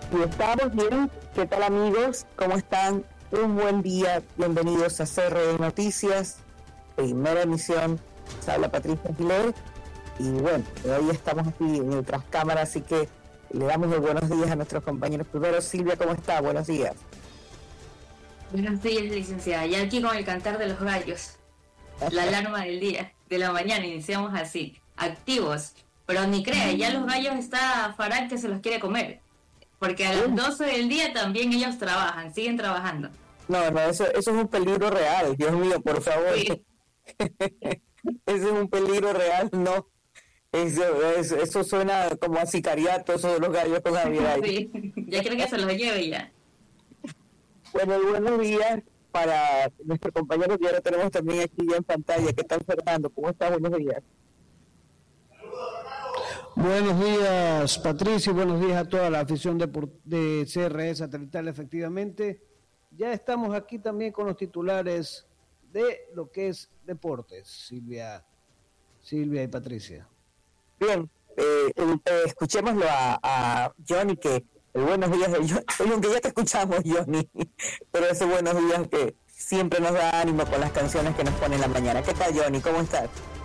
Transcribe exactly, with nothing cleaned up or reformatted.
Y estamos bien. ¿Qué tal, amigos? ¿Cómo están? Un buen día. Bienvenidos a C R E Noticias, primera emisión. Se habla Patricia Giler. Y bueno, hoy estamos aquí en el Trascámara, así que le damos los buenos días a nuestros compañeros. Primero, Silvia, ¿cómo está? Buenos días. Buenos días, licenciada. Ya aquí con el cantar de los gallos. La alarma del día, de la mañana, iniciamos así, activos. Pero ni crea, ya los gallos está Farag que se los quiere comer. Porque a las doce del día también ellos trabajan, siguen trabajando. No, no, eso, eso es un peligro real, Dios mío, por favor. Sí. Eso es un peligro real, no. Eso, eso, eso suena como a sicariato, eso de los gallos con Navidad. Sí, ya quiero que se los lleve ya. Bueno, buenos días para nuestro compañero que ahora tenemos también aquí ya en pantalla. ¿Qué tal, Fernando? ¿Cómo estás? Buenos días. Buenos días, Patricia, y buenos días a toda la afición de, de C R E Satelital. Efectivamente, ya estamos aquí también con los titulares de lo que es deportes, Silvia, Silvia y Patricia. Bien, eh, eh, escuchémoslo a, a Johnny, que el buenos días de Johnny, oye, aunque ya te escuchamos, Johnny, pero ese buenos días que siempre nos da ánimo con las canciones que nos pone en la mañana. ¿Qué tal, Johnny? ¿Cómo estás?